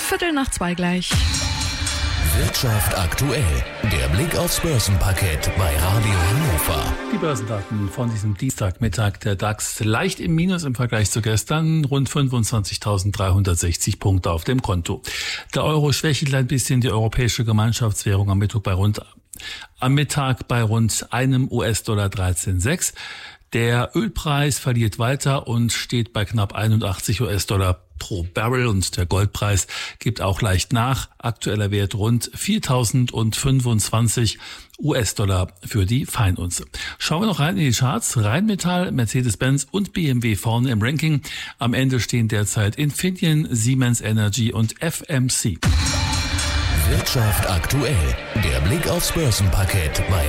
1:15 gleich. Wirtschaft aktuell. Der Blick aufs Börsenparkett bei Radio Hannover. Die Börsendaten von diesem Dienstagmittag. Der DAX leicht im Minus im Vergleich zu gestern. Rund 25.360 Punkte auf dem Konto. Der Euro schwächelt ein bisschen, die europäische Gemeinschaftswährung am Mittag bei rund einem US-Dollar 13,6. Der Ölpreis verliert weiter und steht bei knapp 81 US-Dollar pro Barrel und der Goldpreis gibt auch leicht nach. Aktueller Wert rund 4.025 US-Dollar für die Feinunze. Schauen wir noch rein in die Charts. Rheinmetall, Mercedes-Benz und BMW vorne im Ranking. Am Ende stehen derzeit Infineon, Siemens Energy und FMC. Wirtschaft aktuell. Der Blick aufs Börsenparkett bei